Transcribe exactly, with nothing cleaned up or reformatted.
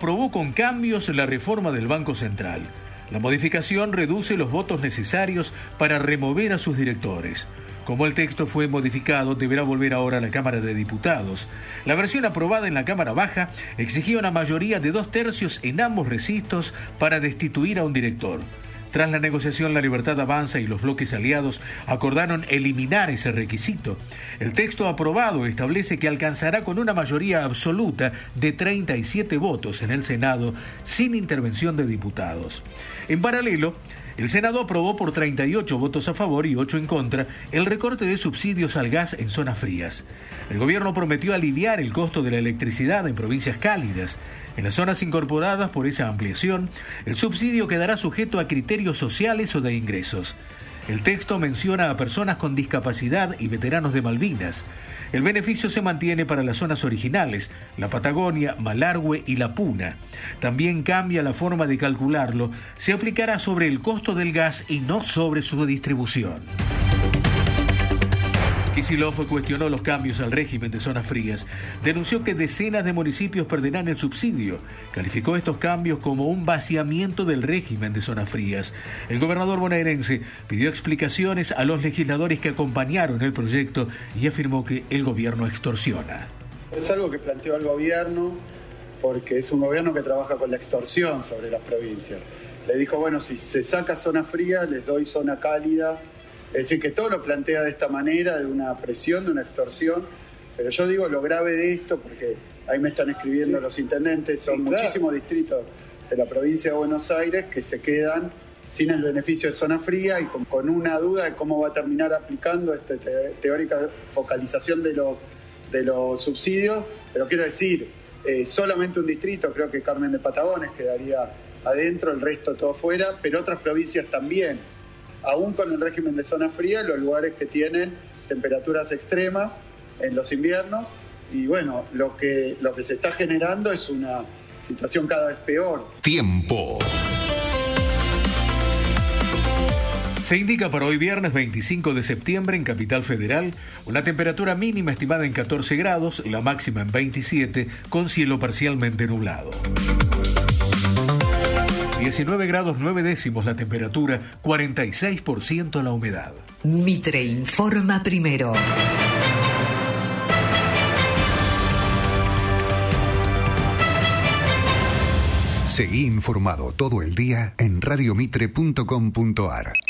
aprobó con cambios la reforma del Banco Central. La modificación reduce los votos necesarios para remover a sus directores. Como el texto fue modificado, deberá volver ahora a la Cámara de Diputados. La versión aprobada en la Cámara Baja exigía una mayoría de dos tercios en ambos recintos para destituir a un director. Tras la negociación, La Libertad Avanza y los bloques aliados acordaron eliminar ese requisito. El texto aprobado establece que alcanzará con una mayoría absoluta de treinta y siete votos en el Senado, sin intervención de diputados. En paralelo, el Senado aprobó por treinta y ocho votos a favor y ocho en contra el recorte de subsidios al gas en zonas frías. El gobierno prometió aliviar el costo de la electricidad en provincias cálidas. En las zonas incorporadas por esa ampliación, el subsidio quedará sujeto a criterios sociales o de ingresos. El texto menciona a personas con discapacidad y veteranos de Malvinas. El beneficio se mantiene para las zonas originales, la Patagonia, Malargüe y la Puna. También cambia la forma de calcularlo. Se aplicará sobre el costo del gas y no sobre su distribución. Kicillof cuestionó los cambios al régimen de zonas frías. Denunció que decenas de municipios perderán el subsidio. Calificó estos cambios como un vaciamiento del régimen de zonas frías. El gobernador bonaerense pidió explicaciones a los legisladores que acompañaron el proyecto y afirmó que el gobierno extorsiona. Es algo que planteó el gobierno porque es un gobierno que trabaja con la extorsión sobre las provincias. Le dijo, bueno, si se saca zona fría, les doy zona cálida. Es decir, que todo lo plantea de esta manera, de una presión, de una extorsión. Pero yo digo lo grave de esto, porque ahí me están escribiendo sí. los intendentes, son sí, muchísimos claro. distritos de la provincia de Buenos Aires que se quedan sin el beneficio de zona fría y con, con una duda de cómo va a terminar aplicando esta te, teórica focalización de los, de los subsidios. Pero quiero decir, eh, solamente un distrito, creo que Carmen de Patagones quedaría adentro, el resto todo fuera, pero otras provincias también. Aún con el régimen de zona fría, los lugares que tienen temperaturas extremas en los inviernos. Y bueno, lo que, lo que se está generando es una situación cada vez peor. Tiempo. Se indica para hoy viernes veinticinco de septiembre en Capital Federal una temperatura mínima estimada en catorce grados, la máxima en veintisiete, con cielo parcialmente nublado. diecinueve grados nueve décimos la temperatura, cuarenta y seis por ciento la humedad. Mitre informa primero. Seguí informado todo el día en radio mitre punto com punto ar.